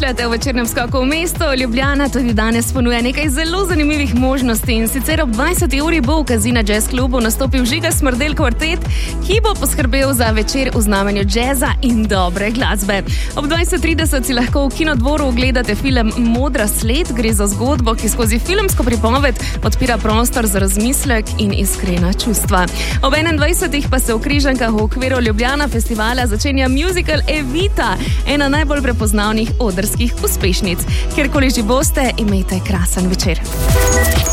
razmišljate o večernem skoku v mesto, Ljubljana tudi danes ponuja nekaj zelo zanimivih možnosti in sicer ob 20. uri bo v Casino Jazz klubu nastopil Žiga Smrdelj kvartet, ki bo poskrbel za večer v znamenju džeza in dobre glasbe. Ob 20:30 si lahko v Kinodvoru ogledate film Modra sled. Gre za zgodbo, ki skozi filmsko pripoved odpira prostor za razmislek in iskrena čustva. Ob 21. pa se v Križankah v okviru Ljubljana festivala začenja musical Evita, ena najbolj prepoznavnih odrskih uspešnic. Kjerkoli že boste, imejte krasen večer.